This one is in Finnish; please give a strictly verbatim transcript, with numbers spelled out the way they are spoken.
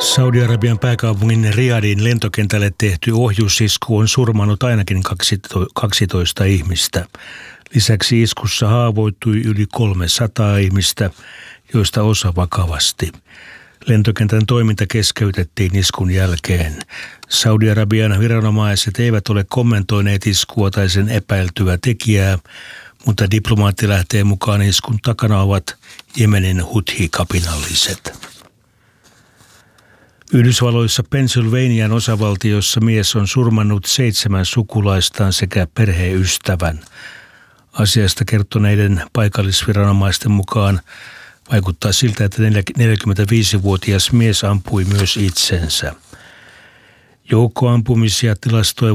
Saudi-Arabian pääkaupungin Riyadhin lentokentälle tehty ohjusisku on surmannut ainakin kaksitoista ihmistä. Lisäksi iskussa haavoittui yli kolmesataa ihmistä, joista osa vakavasti. Lentokentän toiminta keskeytettiin iskun jälkeen. Saudi-Arabian viranomaiset eivät ole kommentoineet iskua tai sen epäiltyä tekijää, mutta diplomaattilähteen mukaan iskun takana ovat Jemenin Huthi-kapinalliset. Yhdysvalloissa Pennsylvanian osavaltiossa mies on surmannut seitsemän sukulaistaan sekä perheystävän. Asiasta kertoneiden paikallisviranomaisten mukaan vaikuttaa siltä, että neljäkymmentäviisivuotias mies ampui myös itsensä. Joukkoampumisia tilastoi